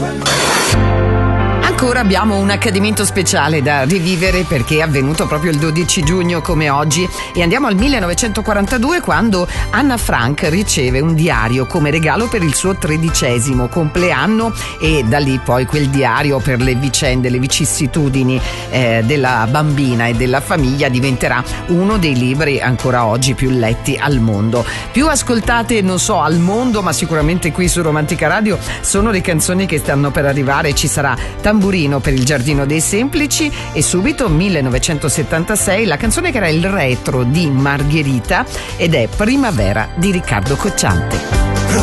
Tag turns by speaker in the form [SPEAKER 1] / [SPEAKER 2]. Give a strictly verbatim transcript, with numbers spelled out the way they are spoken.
[SPEAKER 1] Ancora abbiamo un accadimento speciale da rivivere perché è avvenuto proprio il dodici giugno come oggi, e andiamo al millenovecentoquarantadue, quando Anna Frank riceve un diario come regalo per il suo tredicesimo compleanno, e da lì poi quel diario, per le vicende, le vicissitudini eh, della bambina e della famiglia, diventerà uno dei libri ancora oggi più letti al mondo. Più ascoltate, non so, al mondo, ma sicuramente qui su Romantica Radio, sono le canzoni che stanno per arrivare. Ci sarà Tamburino per il Giardino dei Semplici, e subito millenovecentosettantasei la canzone che era il retro di Margherita, ed è Primavera di Riccardo Cocciante.